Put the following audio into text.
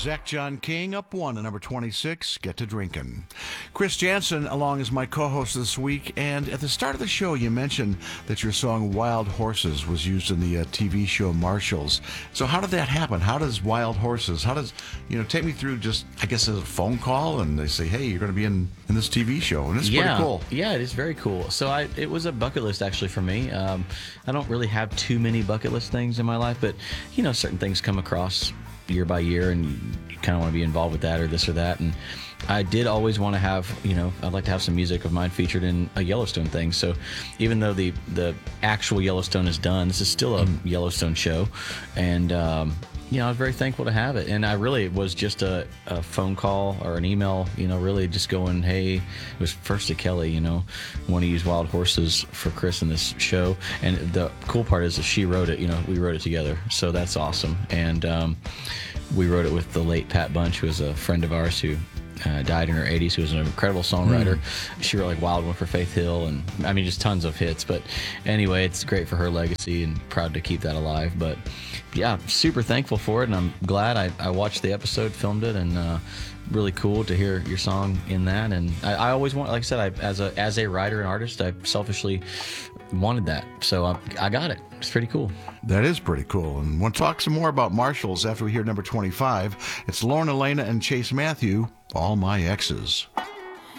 Zach John King up one at number 26, Get to Drinkin'. Chris Jansen along as my co-host this week, and at the start of the show you mentioned that your song Wild Horses was used in the TV show Marshalls. So how did that happen? How does Wild Horses, take me through just, I guess, as a phone call and they say, hey, you're going to be in this TV show, and it's pretty cool. Yeah, it is very cool. So it was a bucket list actually for me. I don't really have too many bucket list things in my life, but certain things come across year by year and you kind of want to be involved with that or this or that. And I did always want to have, I'd like to have some music of mine featured in a Yellowstone thing. So even though the actual Yellowstone is done, this is still a Yellowstone show. And, I was very thankful to have it. And it was just a phone call or an email, really just going, hey, it was first to Kelly, want to use Wild Horses for Chris in this show. And the cool part is that she wrote it, we wrote it together. So that's awesome. And we wrote it with the late Pat Bunch, who was a friend of ours who died in her 80s, who was an incredible songwriter. She wrote like Wild One for Faith Hill, and just tons of hits. But anyway, it's great for her legacy and proud to keep that alive. But yeah, super thankful for it, and I'm glad I watched the episode, filmed it, and really cool to hear your song in that. And I always want, like I said, as a writer and artist, I selfishly wanted that, so I got it. It's pretty cool. That is pretty cool. And we'll talk some more about Marshalls after we hear number 25. It's Lauren Elena and Chase Matthew, All My Exes.